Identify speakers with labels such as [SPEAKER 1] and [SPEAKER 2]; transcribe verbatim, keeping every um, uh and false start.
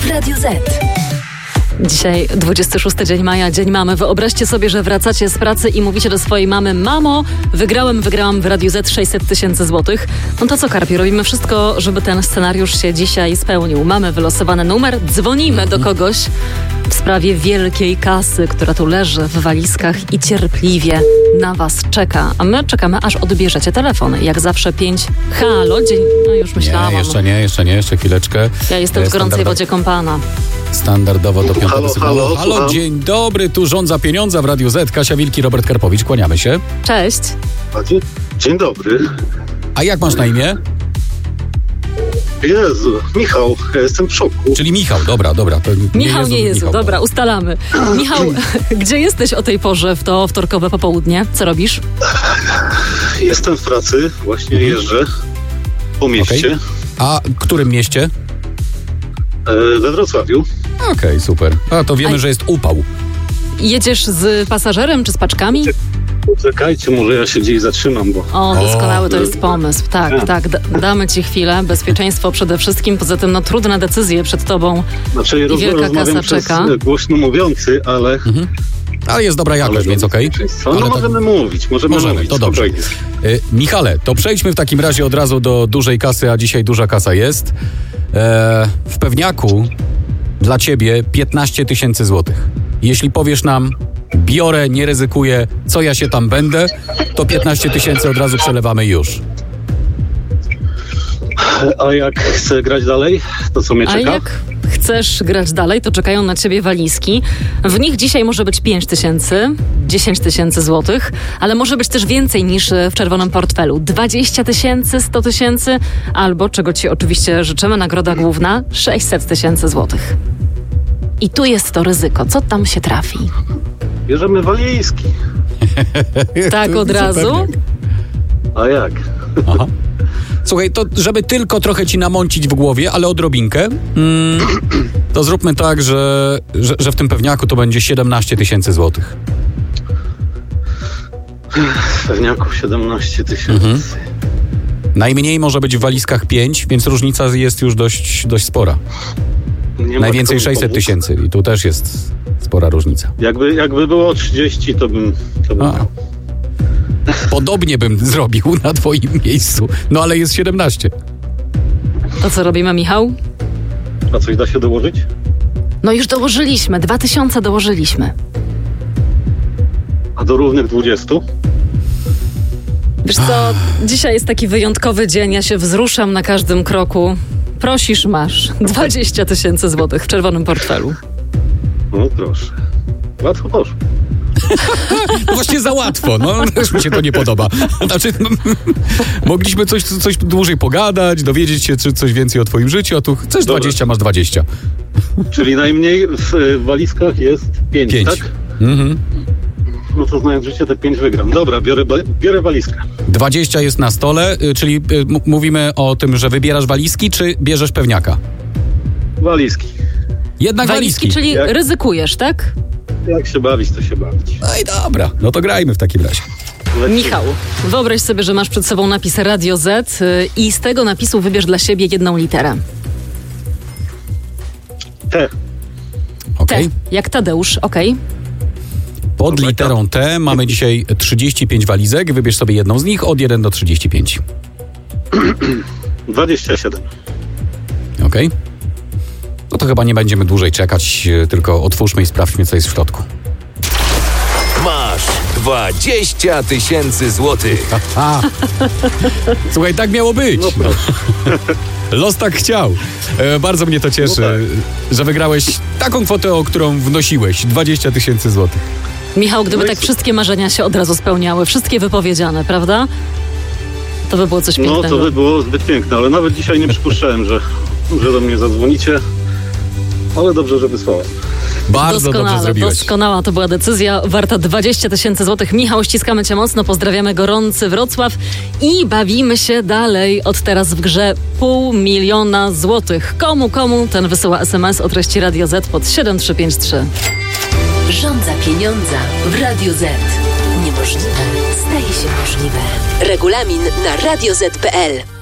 [SPEAKER 1] w Radiu Z.
[SPEAKER 2] Dzisiaj dwudziesty szósty dzień maja, dzień mamy. Wyobraźcie sobie, że wracacie z pracy i mówicie do swojej mamy: mamo, wygrałem, wygrałam w Radiu Z sześćset tysięcy złotych. No to co, Karpi, robimy wszystko, żeby ten scenariusz się dzisiaj spełnił. Mamy wylosowany numer, dzwonimy do kogoś w sprawie wielkiej kasy, która tu leży w walizkach i cierpliwie na was czeka. A my czekamy, aż odbierzecie telefon. Jak zawsze pięć. Halo, dzień... No już myślałam.
[SPEAKER 3] Nie, jeszcze nie, jeszcze nie, jeszcze chwileczkę.
[SPEAKER 2] Ja jestem w gorącej wodzie kąpana.
[SPEAKER 3] Standardowo do piątego
[SPEAKER 4] Halo,
[SPEAKER 3] sygnału.
[SPEAKER 4] halo,
[SPEAKER 3] Halo,
[SPEAKER 4] słucham.
[SPEAKER 3] dzień dobry, tu Rząd za pieniądze w Radiu Z. Kasia Wilki, Robert Karpowicz, kłaniamy się.
[SPEAKER 2] Cześć.
[SPEAKER 4] A dzień, dzień dobry.
[SPEAKER 3] A jak masz na imię?
[SPEAKER 4] Jezu, Michał, ja jestem w szoku.
[SPEAKER 3] Czyli Michał, dobra, dobra. To nie
[SPEAKER 2] Michał,
[SPEAKER 3] Jezu,
[SPEAKER 2] nie Jezu,
[SPEAKER 3] Michał,
[SPEAKER 2] dobra, ustalamy. Michał, gdzie jesteś o tej porze w to wtorkowe popołudnie? Co robisz?
[SPEAKER 4] Jestem w pracy, właśnie
[SPEAKER 3] Mhm.
[SPEAKER 4] jeżdżę po mieście,
[SPEAKER 3] Okej. A w którym mieście?
[SPEAKER 4] e, we Wrocławiu.
[SPEAKER 3] Okej, super. A to wiemy,
[SPEAKER 2] A-
[SPEAKER 3] że jest upał.
[SPEAKER 2] Jedziesz z pasażerem czy z paczkami?
[SPEAKER 4] Czekajcie, może ja się gdzieś zatrzymam, bo
[SPEAKER 2] O, doskonały to
[SPEAKER 4] O.
[SPEAKER 2] jest pomysł. Tak,
[SPEAKER 4] Tak.
[SPEAKER 2] tak, d- damy ci chwilę. Bezpieczeństwo przede wszystkim. Poza tym, no trudne decyzje przed tobą.
[SPEAKER 4] znaczy roz,
[SPEAKER 2] wielka
[SPEAKER 4] rozmawiam
[SPEAKER 2] kasa
[SPEAKER 4] przez
[SPEAKER 2] czeka.
[SPEAKER 4] e, głośno mówiący, ale...
[SPEAKER 3] Mhm. Ale jest dobra jakość,
[SPEAKER 4] ale
[SPEAKER 3] więc okej.
[SPEAKER 4] No
[SPEAKER 3] Ale to-
[SPEAKER 4] możemy mówić, możemy,
[SPEAKER 3] Możemy,
[SPEAKER 4] mówić.
[SPEAKER 3] to dobrze.
[SPEAKER 4] spokojnie.
[SPEAKER 3] Y, Michale, to przejdźmy w takim razie od razu do dużej kasy, a dzisiaj duża kasa jest. E, w pewniaku dla ciebie piętnaście tysięcy złotych. Jeśli powiesz nam, biorę, nie ryzykuję, co ja się tam będę, to piętnaście tysięcy od razu przelewamy już.
[SPEAKER 4] A jak chcę grać dalej, to co mnie
[SPEAKER 2] A
[SPEAKER 4] czeka?
[SPEAKER 2] jak chcesz grać dalej, to czekają na ciebie walizki. W nich dzisiaj może być pięć tysięcy, dziesięć tysięcy złotych, ale może być też więcej niż w czerwonym portfelu. dwadzieścia tysięcy, sto tysięcy, albo, czego ci oczywiście życzymy, nagroda główna, sześćset tysięcy złotych. I tu jest to ryzyko. Co tam się trafi?
[SPEAKER 4] Bierzemy walizki.
[SPEAKER 2] Tak od razu?
[SPEAKER 3] Pewniak.
[SPEAKER 4] A jak?
[SPEAKER 3] Aha. Słuchaj, to żeby tylko trochę ci namącić w głowie, ale odrobinkę, mm, to zróbmy tak, że, że, że w tym pewniaku to będzie siedemnaście tysięcy złotych.
[SPEAKER 4] W pewniaku siedemnaście tysięcy.
[SPEAKER 3] Mhm. Najmniej może być w walizkach pięć, więc różnica jest już dość, dość spora.
[SPEAKER 4] Nie ma
[SPEAKER 3] Najwięcej
[SPEAKER 4] kto mi
[SPEAKER 3] sześćset
[SPEAKER 4] pomóc.
[SPEAKER 3] tysięcy i tu też jest spora różnica.
[SPEAKER 4] Jakby, jakby było trzydzieści, to bym... To bym
[SPEAKER 3] A. Podobnie bym zrobił na twoim miejscu, no ale jest siedemnaście.
[SPEAKER 2] To co robimy, Michał?
[SPEAKER 4] A coś da się dołożyć?
[SPEAKER 2] No już dołożyliśmy, dwa tysiące dołożyliśmy.
[SPEAKER 4] A do równych dwudziestu?
[SPEAKER 2] Wiesz co, dzisiaj jest taki wyjątkowy dzień, ja się wzruszam na każdym kroku. Prosisz, masz dwadzieścia tysięcy złotych w czerwonym portfelu.
[SPEAKER 4] No proszę. Łatwo poszło.
[SPEAKER 3] No właśnie za łatwo, no też mi się to nie podoba. Znaczy, no, mogliśmy coś, coś dłużej pogadać, dowiedzieć się czy coś więcej o twoim życiu, a tu chcesz
[SPEAKER 4] Dobra.
[SPEAKER 3] dwadzieścia, masz dwadzieścia.
[SPEAKER 4] Czyli najmniej w y, walizkach jest pięć,
[SPEAKER 3] pięć.
[SPEAKER 4] tak?
[SPEAKER 3] Mhm.
[SPEAKER 4] No to znając życie, te pięć wygram. Dobra, biorę, ba- biorę walizkę.
[SPEAKER 3] dwadzieścia jest na stole, y, czyli y, m- mówimy o tym, że wybierasz walizki, czy bierzesz pewniaka?
[SPEAKER 4] Walizki.
[SPEAKER 3] Jednak
[SPEAKER 2] Walizki,
[SPEAKER 3] walizki.
[SPEAKER 2] czyli
[SPEAKER 4] Jak-
[SPEAKER 2] ryzykujesz, tak?
[SPEAKER 4] Jak się bawić, to się bawić.
[SPEAKER 3] No i dobra, no to grajmy w takim razie.
[SPEAKER 4] Lecimy.
[SPEAKER 2] Michał, wyobraź sobie, że masz przed sobą napis Radio Z y, i z tego napisu wybierz dla siebie jedną literę.
[SPEAKER 4] T.
[SPEAKER 3] Okej.
[SPEAKER 2] T, jak Tadeusz, okej.
[SPEAKER 3] Pod
[SPEAKER 4] Dobra,
[SPEAKER 3] literą T mamy dzisiaj trzydzieści pięć walizek, wybierz sobie jedną z nich od jeden do trzydziestu pięciu.
[SPEAKER 4] dwadzieścia siedem.
[SPEAKER 3] Okej? No to chyba nie będziemy dłużej czekać, y, tylko otwórzmy i sprawdźmy, co jest w środku.
[SPEAKER 1] Masz dwadzieścia tysięcy złotych.
[SPEAKER 3] A. Słuchaj, tak miało być.
[SPEAKER 4] No proszę.
[SPEAKER 3] Los tak chciał. E, bardzo mnie to cieszy,
[SPEAKER 4] No tak.
[SPEAKER 3] że wygrałeś taką kwotę, o którą wnosiłeś. dwadzieścia tysięcy złotych.
[SPEAKER 2] Michał, gdyby
[SPEAKER 4] No i
[SPEAKER 2] tak
[SPEAKER 4] co?
[SPEAKER 2] wszystkie marzenia się od razu spełniały, wszystkie wypowiedziane, prawda? To by było coś
[SPEAKER 4] No
[SPEAKER 2] pięknego.
[SPEAKER 4] to by było zbyt piękne, ale nawet dzisiaj nie przypuszczałem, że, że do mnie zadzwonicie. Ale dobrze, że wysłałem.
[SPEAKER 3] Bardzo dobrze
[SPEAKER 2] Doskonale,
[SPEAKER 3] zrobiłeś.
[SPEAKER 2] doskonała to była decyzja, warta dwadzieścia tysięcy złotych. Michał, ściskamy cię mocno, pozdrawiamy gorący Wrocław i bawimy się dalej. Od teraz w grze pół miliona złotych. Komu, komu? Ten wysyła es em es o treści Radio Z pod siedem trzy pięć trzy.
[SPEAKER 5] Rząd za pieniądze w Radiu Z. Niemożliwe staje się możliwe. Regulamin na radio zet kropka pe el.